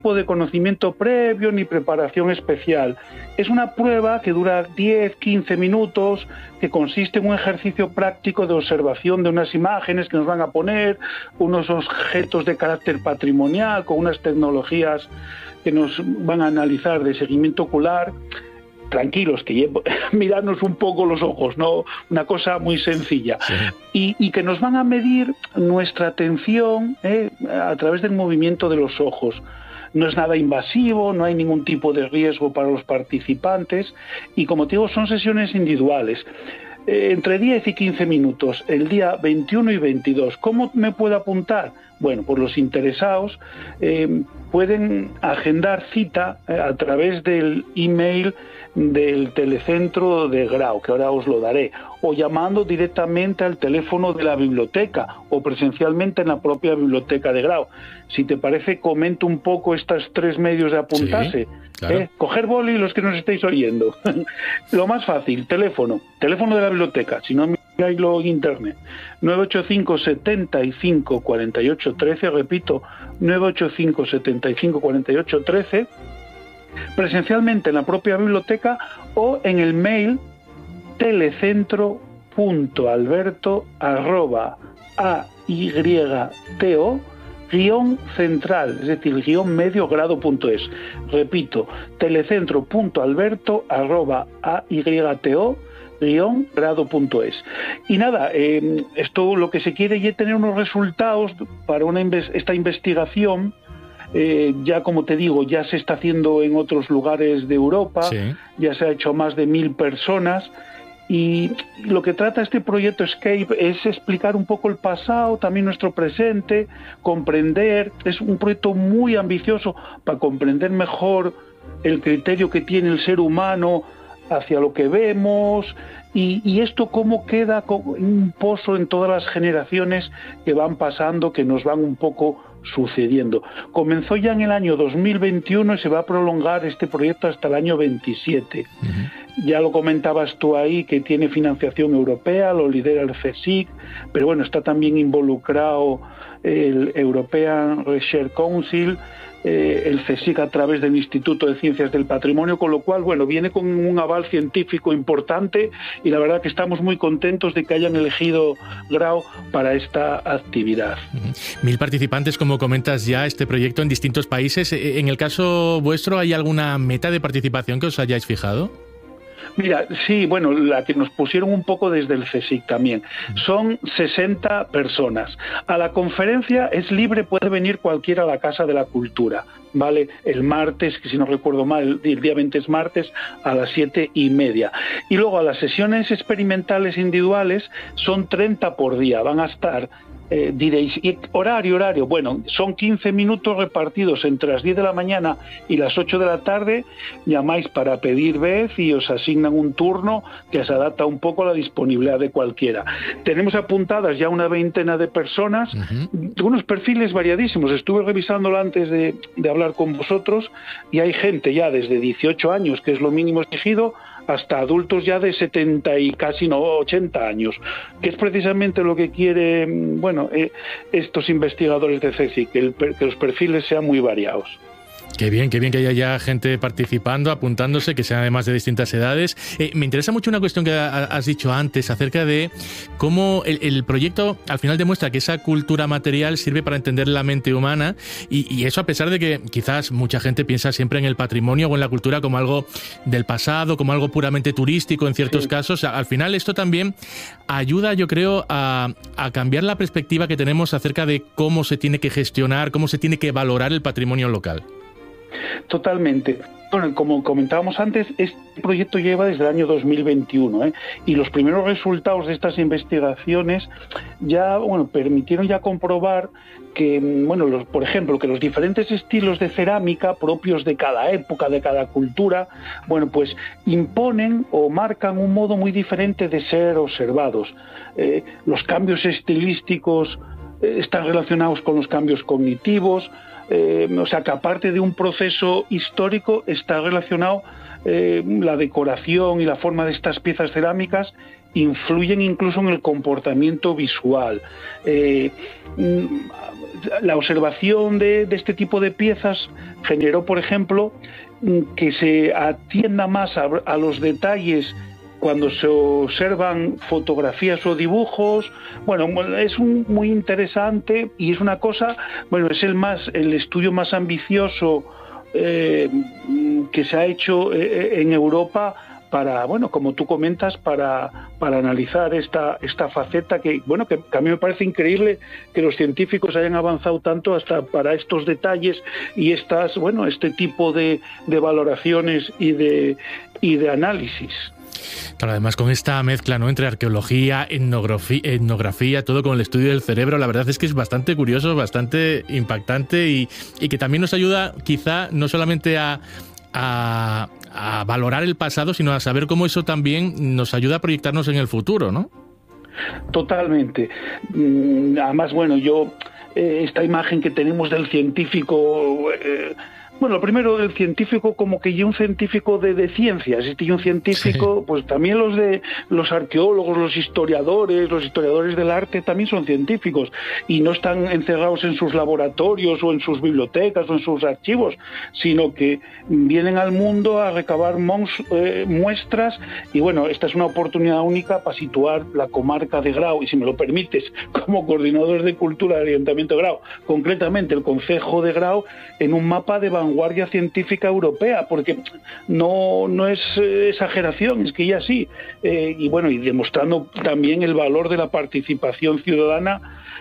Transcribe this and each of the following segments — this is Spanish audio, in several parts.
de conocimiento previo ni preparación especial. Es una prueba que dura 10-15 minutos, que consiste en un ejercicio práctico de observación de unas imágenes que nos van a poner, unos objetos de carácter patrimonial, con unas tecnologías que nos van a analizar de seguimiento ocular. Tranquilos, que mirarnos un poco los ojos, ¿no? Una cosa muy sencilla. Sí. Y que nos van a medir nuestra atención a través del movimiento de los ojos. No es nada invasivo, no hay ningún tipo de riesgo para los participantes y, como te digo, son sesiones individuales. Entre 10 y 15 minutos, el día 21 y 22. ¿Cómo me puedo apuntar? Bueno, pues los interesados pueden agendar cita a través del email del telecentro de Grau, que ahora os lo daré, o llamando directamente al teléfono de la biblioteca o presencialmente en la propia biblioteca de Grau. Si te parece, comento un poco estos 3 medios de apuntarse. Sí, claro. Coger boli, los que nos estáis oyendo. Lo más fácil, teléfono de la biblioteca, si no miráislo en internet, 985 75 48 13, repito, 985 75 48 13, presencialmente en la propia biblioteca o en el mail telecentro.alberto@ayto _central, es decir, repito, telecentro.alberto@ayto-grado.es. Y nada, esto lo que se quiere es tener unos resultados para esta investigación. Ya, como te digo, ya se está haciendo en otros lugares de Europa, sí. Ya se ha hecho más de 1000 personas, y lo que trata este proyecto Escape es explicar un poco el pasado, también nuestro presente, comprender. Es un proyecto muy ambicioso para comprender mejor el criterio que tiene el ser humano hacia lo que vemos, y esto cómo queda como un pozo en todas las generaciones que van pasando, que nos van un poco sucediendo. Comenzó ya en el año 2021 y se va a prolongar este proyecto hasta el año 27. Ya lo comentabas tú ahí, que tiene financiación europea, lo lidera el CSIC, pero bueno, está también involucrado el European Research Council, el CSIC a través del Instituto de Ciencias del Patrimonio, con lo cual, bueno, viene con un aval científico importante, y la verdad que estamos muy contentos de que hayan elegido Grau para esta actividad. 1000 participantes, como comentas ya, este proyecto en distintos países. En el caso vuestro, ¿hay alguna meta de participación que os hayáis fijado? Mira, sí, bueno, la que nos pusieron un poco desde el CSIC también. Son 60 personas. A la conferencia es libre, puede venir cualquiera a la Casa de la Cultura, ¿vale? El martes, que si no recuerdo mal, el día 20 es martes, a las 7:30. Y luego a las sesiones experimentales individuales son 30 por día. Van a estar... diréis, ¿y horario? Bueno, son 15 minutos repartidos entre las 10 de la mañana y las 8 de la tarde. Llamáis para pedir vez y os asignan un turno que se adapta un poco a la disponibilidad de cualquiera. Tenemos apuntadas ya una 20 de personas, unos perfiles variadísimos. Estuve revisándolo antes de hablar con vosotros, y hay gente ya desde 18 años, que es lo mínimo exigido, hasta adultos ya de 70 y casi 80 años, que es precisamente lo que quieren, estos investigadores de CSIC, que los perfiles sean muy variados. Qué bien que haya ya gente participando, apuntándose, que sean además de distintas edades. Me interesa mucho una cuestión que has dicho antes acerca de cómo el proyecto al final demuestra que esa cultura material sirve para entender la mente humana, y eso a pesar de que quizás mucha gente piensa siempre en el patrimonio o en la cultura como algo del pasado, como algo puramente turístico en ciertos casos. Al final esto también ayuda, yo creo, a cambiar la perspectiva que tenemos acerca de cómo se tiene que gestionar, cómo se tiene que valorar el patrimonio local. Totalmente. Bueno, como comentábamos antes, este proyecto lleva desde el año 2021, y los primeros resultados de estas investigaciones ya, permitieron ya comprobar que, por ejemplo, que los diferentes estilos de cerámica propios de cada época, de cada cultura, pues imponen o marcan un modo muy diferente de ser observados. Los cambios estilísticos están relacionados con los cambios cognitivos. Que aparte de un proceso histórico está relacionado la decoración y la forma de estas piezas cerámicas influyen incluso en el comportamiento visual. La observación de este tipo de piezas generó, por ejemplo, que se atienda más a los detalles cuando se observan fotografías o dibujos. Bueno, es muy interesante y es una cosa, bueno, es el estudio más ambicioso que se ha hecho en Europa para, bueno, como tú comentas, para analizar esta faceta que, bueno, que a mí me parece increíble que los científicos hayan avanzado tanto hasta para estos detalles y este tipo de valoraciones y de análisis. Claro, además con esta mezcla, ¿no?, entre arqueología, etnografía, todo con el estudio del cerebro, la verdad es que es bastante curioso, bastante impactante y que también nos ayuda quizá no solamente a valorar el pasado, sino a saber cómo eso también nos ayuda a proyectarnos en el futuro, ¿no? Totalmente. Además, bueno, esta imagen que tenemos del científico... Bueno, lo primero, el científico como que y un científico de ciencias, y un científico, sí. Pues también los arqueólogos, los historiadores del arte también son científicos y no están encerrados en sus laboratorios o en sus bibliotecas o en sus archivos, sino que vienen al mundo a recabar muestras y bueno, esta es una oportunidad única para situar la comarca de Grau y, si me lo permites, como coordinador de cultura del Ayuntamiento de Grau, concretamente el concejo de Grau, en un mapa de vanguardia científica europea, porque no es exageración, es que ya sí, y bueno, y demostrando también el valor de la participación ciudadana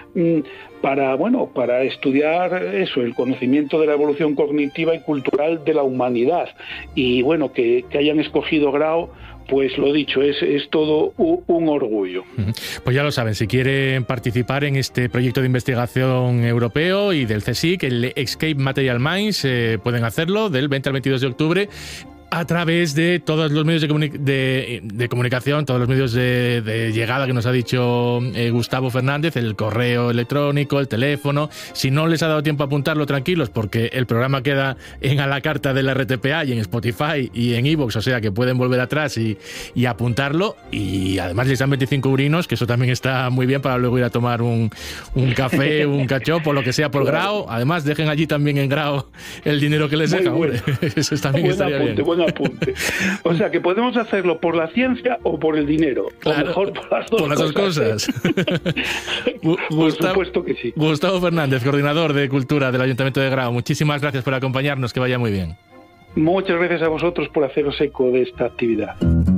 para estudiar eso, el conocimiento de la evolución cognitiva y cultural de la humanidad. Y bueno, que hayan escogido Grau, pues lo dicho, es todo un orgullo. Pues ya lo saben, si quieren participar en este proyecto de investigación europeo y del CSIC, el Escape Material Minds, pueden hacerlo del 20 al 22 de octubre a través de todos los medios de comunicación, todos los medios de llegada que nos ha dicho Gustavo Fernández, el correo electrónico, el teléfono. Si no les ha dado tiempo a apuntarlo, tranquilos, porque el programa queda en a la carta de la RTPA y en Spotify y en iVoox, o sea que pueden volver atrás y apuntarlo. Y además les dan 25 eurinos, que eso también está muy bien para luego ir a tomar un café, un cachopo, lo que sea por Grau. Además, dejen allí también en Grau el dinero que les deja. Bueno. Eso también estaría bien. Apunte. O sea, que podemos hacerlo por la ciencia o por el dinero. Claro, o mejor por las dos cosas. Por supuesto que sí. Gustavo Fernández, coordinador de Cultura del Ayuntamiento de Grau, muchísimas gracias por acompañarnos, que vaya muy bien. Muchas gracias a vosotros por haceros eco de esta actividad.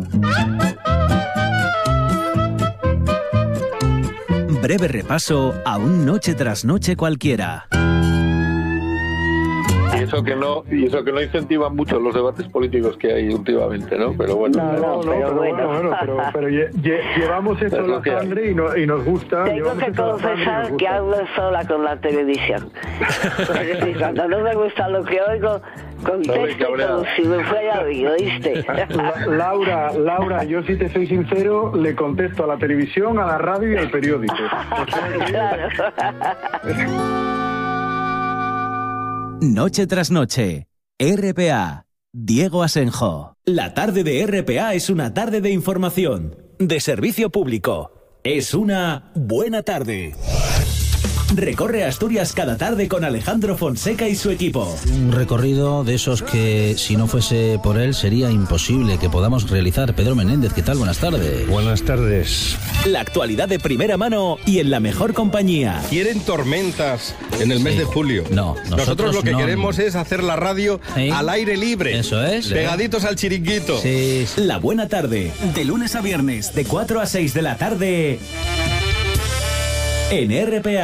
Breve repaso a un noche tras noche cualquiera. Y eso que no incentivan mucho los debates políticos que hay últimamente, ¿no? Pero bueno. Pero llevamos eso en la sangre y nos gusta. Tengo que confesar que hablo sola con la televisión. Porque cuando no me gusta lo que oigo, contesto como si me fuera a mí, ¿oíste? Laura, yo si te soy sincero, le contesto a la televisión, a la radio y al periódico. Claro. Noche tras noche, RPA, Diego Asenjo. La tarde de RPA es una tarde de información, de servicio público. Es una buena tarde. Recorre Asturias cada tarde con Alejandro Fonseca y su equipo. Un recorrido de esos que, si no fuese por él, sería imposible que podamos realizar. Pedro Menéndez, ¿qué tal? Buenas tardes. Buenas tardes. La actualidad de primera mano y en la mejor compañía. ¿Quieren tormentas en el mes de julio? No, nosotros lo que queremos es hacer la radio al aire libre. Eso es. Pegaditos al chiringuito. Sí. La buena tarde, de lunes a viernes, de 4 a 6 de la tarde, en RPA.